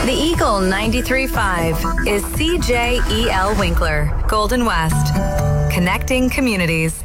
The Eagle 93.5 is CJEL Winkler, Golden West, connecting communities.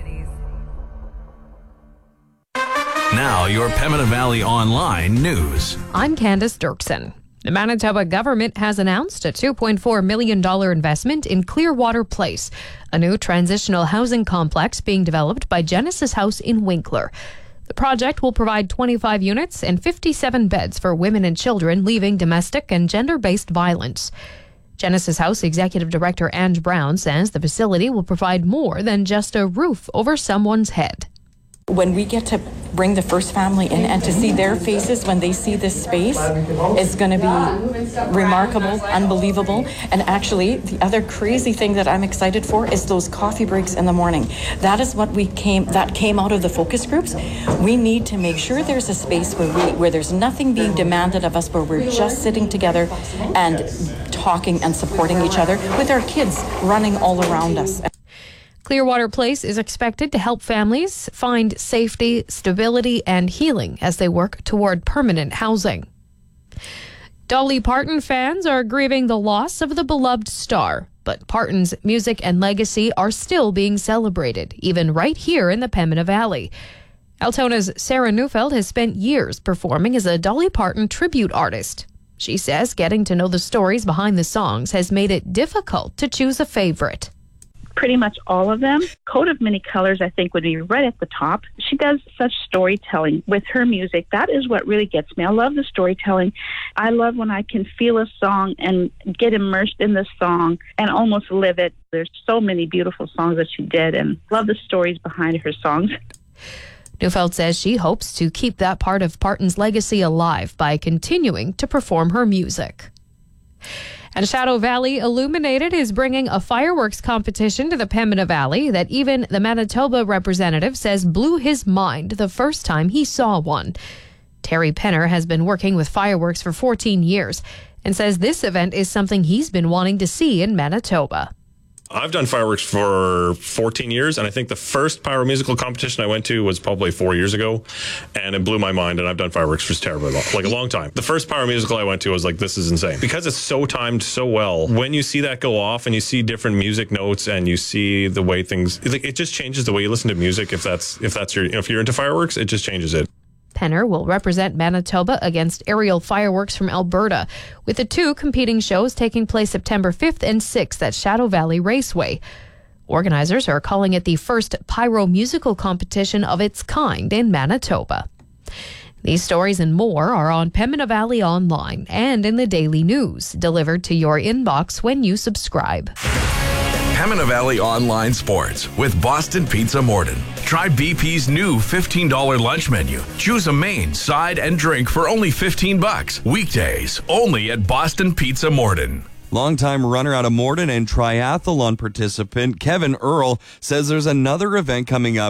Now, your Pembina Valley Online news. I'm Candace Dirksen. The Manitoba government has announced a $2.4 million investment in Clearwater Place, a new transitional housing complex being developed by Genesis House in Winkler. The project will provide 25 units and 57 beds for women and children leaving domestic and gender-based violence. Genesis House Executive Director Ange Brown says the facility will provide more than just a roof over someone's head. When we get to bring the first family in and to see their faces when they see this space is going to be remarkable, unbelievable. And actually, the other crazy thing that I'm excited for is those coffee breaks in the morning. That is what came out of the focus groups. We need to make sure there's a space where there's nothing being demanded of us, where we're just sitting together and talking and supporting each other with our kids running all around us. Clearwater Place is expected to help families find safety, stability, and healing as they work toward permanent housing. Dolly Parton fans are grieving the loss of the beloved star, but Parton's music and legacy are still being celebrated, even right here in the Pembina Valley. Altona's Sarah Neufeld has spent years performing as a Dolly Parton tribute artist. She says getting to know the stories behind the songs has made it difficult to choose a favorite. Pretty much all of them. Coat of Many Colors, I think, would be right at the top. She does such storytelling with her music. That is what really gets me. I love the storytelling. I love when I can feel a song and get immersed in the song and almost live it. There's so many beautiful songs that she did, and love the stories behind her songs. Neufeld says she hopes to keep that part of Parton's legacy alive by continuing to perform her music. And Shadow Valley Illuminated is bringing a fireworks competition to the Pembina Valley that even the Manitoba representative says blew his mind the first time he saw one. Terry Penner has been working with fireworks for 14 years and says this event is something he's been wanting to see in Manitoba. I've done fireworks for 14 years, and I think the first pyro-musical competition I went to was probably 4 years ago, and it blew my mind, and I've done fireworks for terribly long, like a long time. The first pyro-musical I went to, I was like, this is insane. Because it's so timed so well, when you see that go off and you see different music notes and you see the way things, it just changes the way you listen to music. If you're into fireworks, it just changes it. Penner will represent Manitoba against aerial fireworks from Alberta, with the two competing shows taking place September 5th and 6th at Shadow Valley Raceway. Organizers are calling it the first pyro-musical competition of its kind in Manitoba. These stories and more are on Pembina Valley Online and in the Daily News, delivered to your inbox when you subscribe. Pembina Valley Online Sports with Boston Pizza Morden. Try BP's new $15 lunch menu. Choose a main, side, and drink for only $15. Weekdays, only at Boston Pizza Morden. Longtime runner out of Morden and triathlon participant Kevin Earl says there's another event coming up